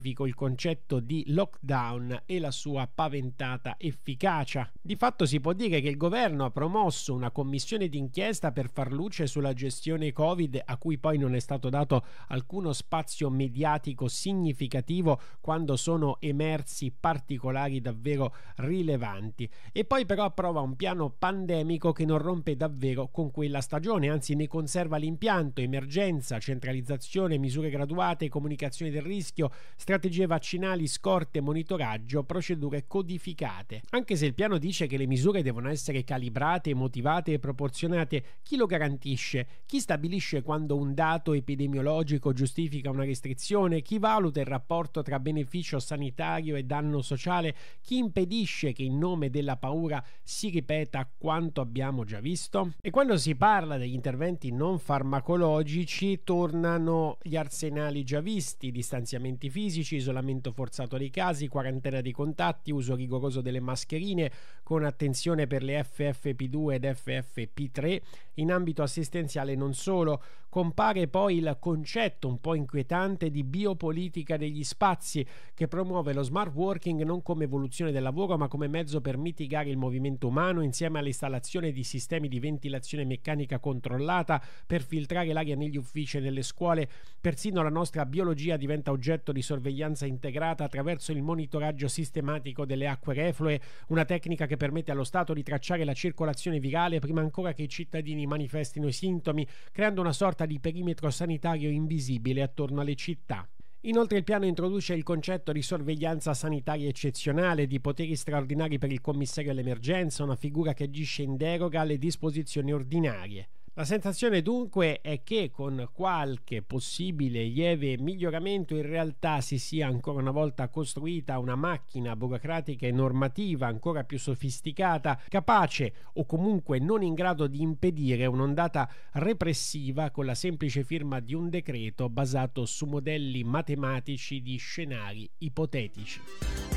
il concetto di lockdown e la sua paventata efficacia. Di fatto si può dire che il governo ha promosso una commissione d'inchiesta per far luce sulla gestione Covid, a cui poi non è stato dato alcuno spazio mediatico significativo quando sono emersi particolari davvero rilevanti. E poi però approva un piano pandemico che non rompe davvero con quella stagione, anzi ne conserva l'impianto: emergenza, centralizzazione, misure graduate, comunicazione del rischio, strategie vaccinali, scorte, monitoraggio, procedure codificate. Anche se il piano dice che le misure devono essere calibrate, motivate e proporzionate, chi lo garantisce? Chi stabilisce quando un dato epidemiologico giustifica una restrizione? Chi valuta il rapporto tra beneficio sanitario e danno sociale? Chi impedisce che in nome della paura si ripeta quanto abbiamo già visto? E quando si parla degli interventi non farmacologici tornano gli arsenali già visti: distanziamenti fisici, isolamento forzato dei casi, quarantena dei contatti, uso rigoroso delle mascherine con attenzione per le FFP2 ed FFP3. In ambito assistenziale non solo, compare poi il concetto un po' inquietante di biopolitica degli spazi, che promuove lo smart working non come evoluzione del lavoro ma come mezzo per mitigare il movimento umano, insieme all'installazione di sistemi di ventilazione meccanica controllata per filtrare l'aria negli uffici e nelle scuole. Persino la nostra biologia diventa oggetto di sorveglianza integrata attraverso il monitoraggio sistematico delle acque reflue, una tecnica che permette allo Stato di tracciare la circolazione virale prima ancora che i cittadini manifestino i sintomi, creando una sorta di perimetro sanitario invisibile attorno alle città. Inoltre il piano introduce il concetto di sorveglianza sanitaria eccezionale, di poteri straordinari per il commissario all'emergenza, una figura che agisce in deroga alle disposizioni ordinarie. La sensazione dunque è che con qualche possibile lieve miglioramento in realtà si sia ancora una volta costruita una macchina burocratica e normativa ancora più sofisticata, capace o comunque non in grado di impedire un'ondata repressiva con la semplice firma di un decreto basato su modelli matematici di scenari ipotetici.